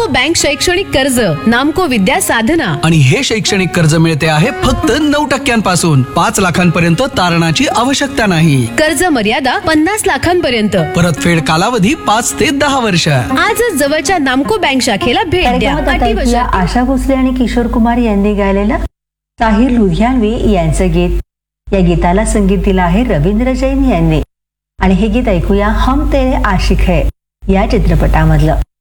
नामको बँक शैक्षणिक कर्ज, नामको विद्या साधना. आणि हे शैक्षणिक कर्ज मिळते आहे फक्त 9% 5 लाखांपर्यंत तारणाची आवश्यकता नाही. कर्ज मर्यादा 50 लाखांपर्यंत. परतफेड कालावधी 5 ते 10 वर्ष. आजच जवळच्या नामको बँक शाखेला भेट द्या. आशा भोसले आणि किशोर कुमार यांनी गायलेलं ताहिर लुधियानवी यांचं गीत. या गीताला संगीत दिलं आहे रवींद्र जैन यांनी. आणि हे गीत ऐकूया हम तेरे आशिक है या चित्रपटामधलं.